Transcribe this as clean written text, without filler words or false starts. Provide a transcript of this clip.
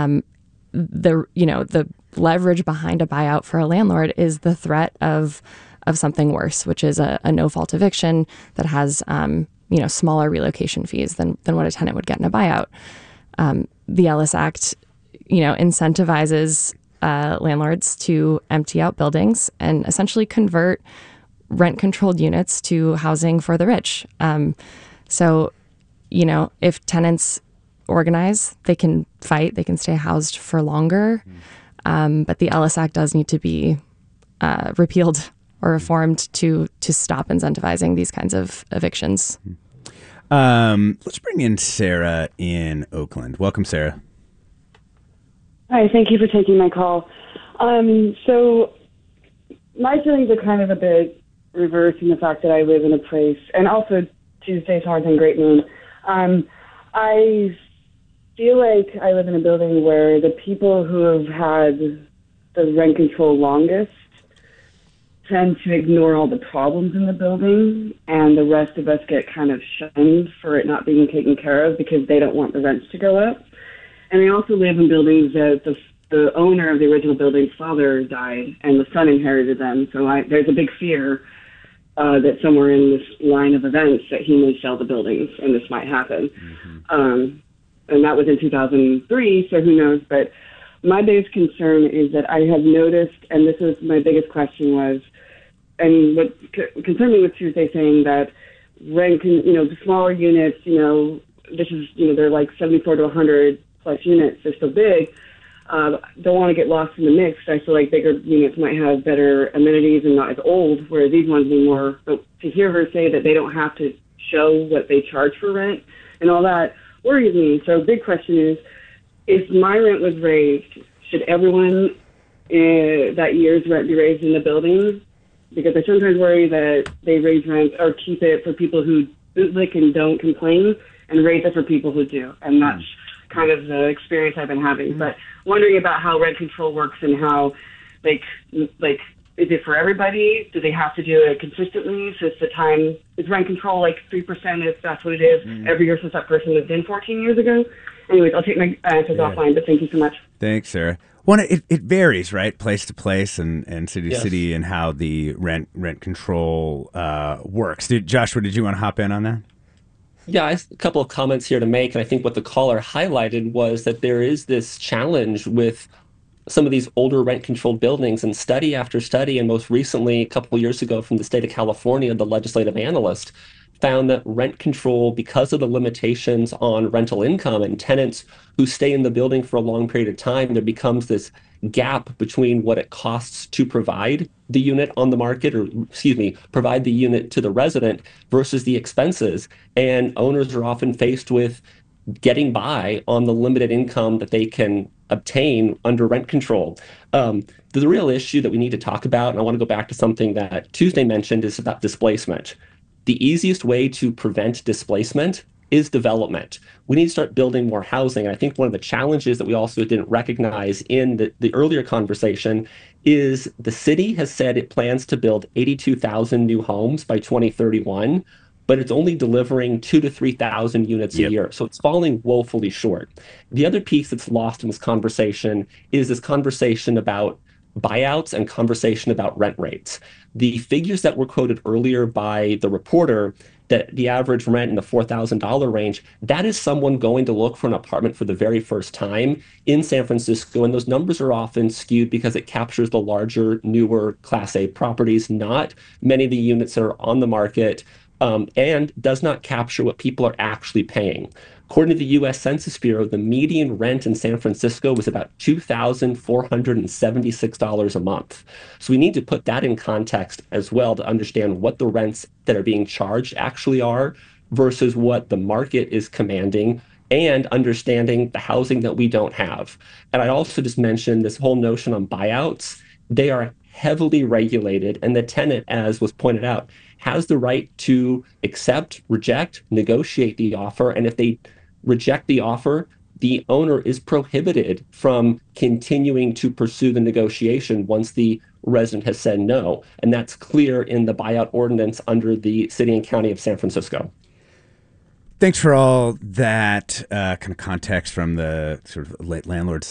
the leverage behind a buyout for a landlord is the threat of something worse, which is a no fault eviction that has smaller relocation fees than what a tenant would get in a buyout. The Ellis Act, incentivizes landlords to empty out buildings and essentially convert rent-controlled units to housing for the rich. So, if tenants organize, they can fight, they can stay housed for longer. But the Ellis Act does need to be repealed or reformed to stop incentivizing these kinds of evictions. Let's bring in Sarah in Oakland. Welcome, Sarah. Hi, thank you for taking my call. So my feelings are kind of a bit reversed in the fact that I live in a place, and also Tuesday's Hearth and Great Moon. I feel like I live in a building where the people who have had the rent control longest tend to ignore all the problems in the building, and the rest of us get kind of shunned for it not being taken care of because they don't want the rents to go up. And I also live in buildings that the owner of the original building's father died, and the son inherited them. So there's a big fear that somewhere in this line of events that he may sell the buildings, and this might happen. And that was in 2003, so who knows. But my biggest concern is that I have noticed, and this is my biggest question was, and what concerned me with Tuesday saying that rent the smaller units, this is, they're like 74 to 100 plus units, they're so big, don't want to get lost in the mix. I feel like bigger units might have better amenities and not as old, whereas these ones need more. But to hear her say that they don't have to show what they charge for rent and all that worries me. So big question is, if my rent was raised, should everyone that year's rent be raised in the building? Because I sometimes worry that they raise rent or keep it for people who bootlick and don't complain and raise it for people who do. And that's kind of the experience I've been having. But wondering about how rent control works and how, like, is it for everybody? Do they have to do it consistently? So is rent control like 3% if that's what it is every year since that person lived in 14 years ago? Anyways, I'll take my answers offline, but thank you so much. Thanks, Sarah. Well, it varies, right, place to place and city to city, and how the rent control works. Joshua, did you want to hop in on that? Yeah, I have a couple of comments here to make, and I think what the caller highlighted was that there is this challenge with some of these older rent-controlled buildings, and study after study, and most recently, a couple of years ago from the state of California, the legislative analyst found that rent control, because of the limitations on rental income and tenants who stay in the building for a long period of time, there becomes this gap between what it costs to provide the unit on the market, or provide the unit to the resident versus the expenses. And owners are often faced with getting by on the limited income that they can obtain under rent control. The real issue that we need to talk about, and I want to go back to something that Tuesday mentioned, is about displacement. The easiest way to prevent displacement is development. We need to start building more housing. I think one of the challenges that we also didn't recognize in the earlier conversation is the city has said it plans to build 82,000 new homes by 2031, but it's only delivering 2,000 to 3,000 units a year. So it's falling woefully short. The other piece that's lost in this conversation is this conversation about buyouts and conversation about rent rates. The figures that were quoted earlier by the reporter, that the average rent in the $4,000 range, that is someone going to look for an apartment for the very first time in San Francisco. And those numbers are often skewed because it captures the larger, newer Class A properties, not many of the units that are on the market, and does not capture what people are actually paying. According to the U.S. Census Bureau, the median rent in San Francisco was about $2,476 a month. So we need to put that in context as well to understand what the rents that are being charged actually are versus what the market is commanding, and understanding the housing that we don't have. And I also just mentioned this whole notion on buyouts. They are heavily regulated, and the tenant, as was pointed out, has the right to accept, reject, negotiate the offer. And if they reject the offer, the owner is prohibited from continuing to pursue the negotiation once the resident has said no. And that's clear in the buyout ordinance under the City and County of San Francisco. Thanks for all that kind of context from the sort of late landlord